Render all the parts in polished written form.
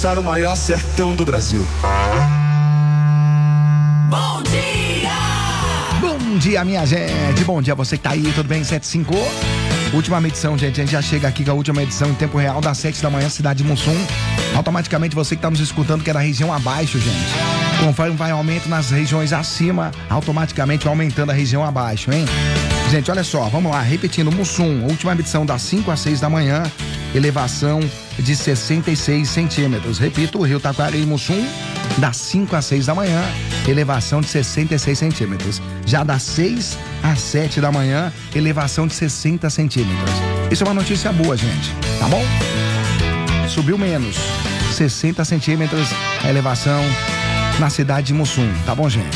Para o maior sertão do Brasil. Bom dia! Bom dia, minha gente. Bom dia, você que tá aí, tudo bem? 75? Última medição, gente. A gente já chega aqui com a última edição em tempo real das 7 da manhã, cidade de Mussum. Automaticamente você que tá nos escutando, que é da região abaixo, gente. Conforme vai aumento nas regiões acima, automaticamente vai aumentando a região abaixo, hein? Gente, olha só, vamos lá, repetindo, Mussum, última medição das 5 às 6 da manhã, elevação de 66 centímetros. Repito, o Rio Taquari e Mussum, das 5 às 6 da manhã, elevação de 66 centímetros. Já das 6 às 7 da manhã, elevação de 60 centímetros. Isso é uma notícia boa, gente, tá bom? Subiu menos, 60 centímetros a elevação na cidade de Mussum, tá bom, gente?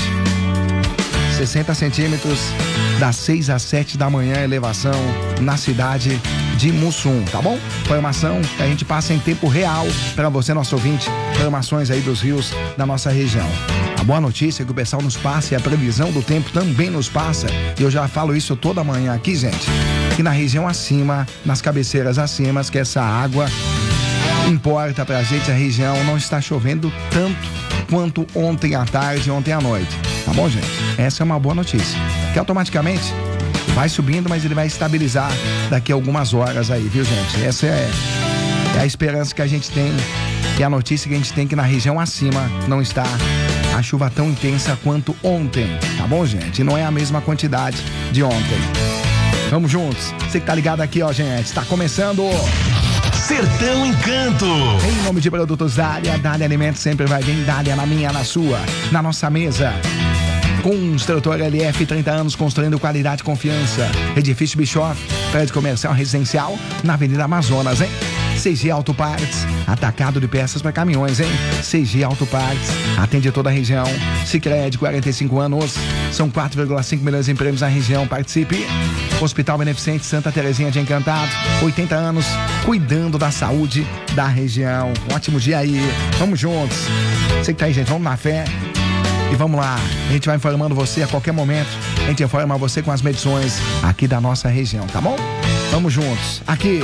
60 centímetros das 6 às 7 da manhã, elevação na cidade de Mussum, tá bom? Informação que a gente passa em tempo real para você, nosso ouvinte, informações aí dos rios da nossa região. A boa notícia é que o pessoal nos passa e a previsão do tempo também nos passa, e eu já falo isso toda manhã aqui, gente, que na região acima, nas cabeceiras acima, que essa água importa pra gente, a região não está chovendo tanto quanto ontem à tarde e ontem à noite. Tá bom, gente? Essa é uma boa notícia. Que automaticamente vai subindo, mas ele vai estabilizar daqui a algumas horas aí, viu, gente? Essa é a esperança que a gente tem e a notícia que a gente tem, que na região acima não está a chuva tão intensa quanto ontem. Tá bom, gente? Não é a mesma quantidade de ontem. Vamos juntos. Você que tá ligado aqui, ó, gente. Está começando Sertão Encanto. Em nome de produtos Dália, Dália Alimentos sempre vai bem, Dália na minha, na sua, na nossa mesa. Construtor LF, 30 anos construindo qualidade e confiança. Edifício Bischoff, prédio comercial residencial na Avenida Amazonas, hein? CG Auto Parts, atacado de peças para caminhões, hein? CG Auto Parts, atende toda a região. Sicredi, 45 anos, são 4,5 milhões em prêmios na região, participe. Hospital Beneficente Santa Terezinha de Encantado, 80 anos, cuidando da saúde da região. Um ótimo dia aí, vamos juntos. Você que tá aí, gente, vamos na fé. E vamos lá, a gente vai informando você a qualquer momento. A gente informa você com as medições aqui da nossa região, tá bom? Vamos juntos, aqui.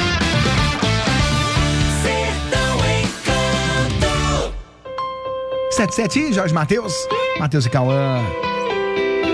Sertão Encanto. 77, Jorge Matheus e Cauã.